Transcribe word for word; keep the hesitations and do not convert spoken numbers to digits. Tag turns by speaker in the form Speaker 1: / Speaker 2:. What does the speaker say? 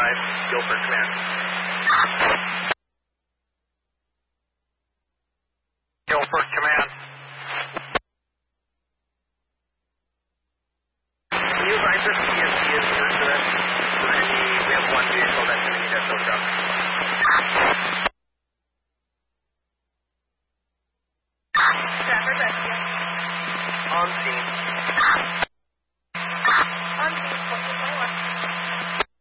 Speaker 1: five, Guilford Command. Guilford Command. Can you advise us P S T is first to that? We're going to need, we have one vehicle that's going to need that tow truck.
Speaker 2: Trapper rescue.
Speaker 1: On scene.